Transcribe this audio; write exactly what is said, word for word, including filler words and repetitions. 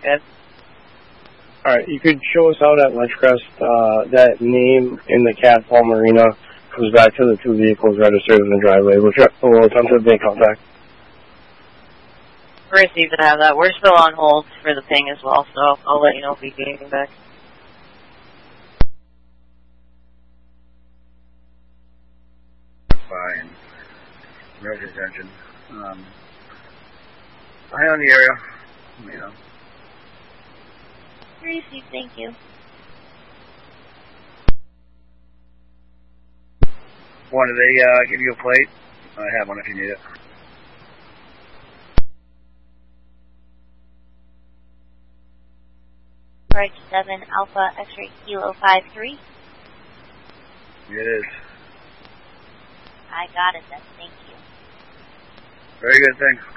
Good. Alright, you could show us out at Ledgecrest. Uh, that name in the Cat Paul Marina comes back to the two vehicles registered in the driveway. We'll, try, we'll attempt to make contact. We're received to have that. We're still on hold for the ping as well, so I'll let you know if we get anything back. Fine. Roger attention. Um, eye on the area. You know. Received, thank you. One, do they uh, give you a plate? I have one if you need it. Right, seven Alpha X-ray Kilo five three. It is. I got it then, thank you. Very good, thanks.